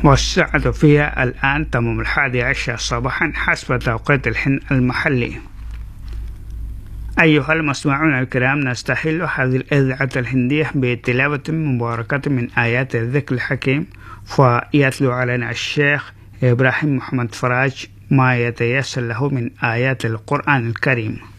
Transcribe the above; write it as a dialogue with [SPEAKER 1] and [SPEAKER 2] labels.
[SPEAKER 1] والساعة فيها الآن تمام 11 صباحا حسب توقيت الحين المحلي. أيها المستمعون الكرام، نستهل هذه الإذاعة الهندية بتلاوة مباركة من آيات الذكر الحكيم، فيتلو علينا الشيخ إبراهيم محمد فراج ما يتيسر له من آيات القرآن الكريم.